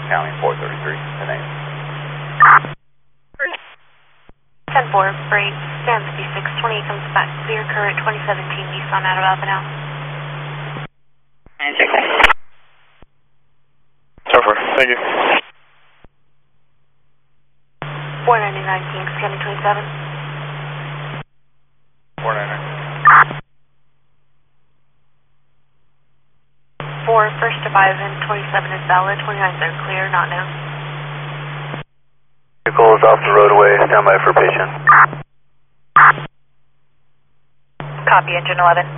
County 433, the name. 10-4, break, stand 5620 comes back clear, current 2017 Nissan out of Avenel. 96. So far, thank you. 499 Kings County 27. 499. 4, first to Bison, 27 is valid, 29s are clear, not known. Vehicle is off the roadway, stand by for patient. Copy, engine 11.